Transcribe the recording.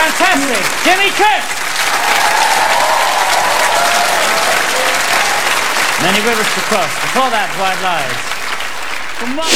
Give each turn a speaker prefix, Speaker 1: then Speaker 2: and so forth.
Speaker 1: Fantastic. Jimmy Cook. Many Rivers to Cross. Before that, White Lies.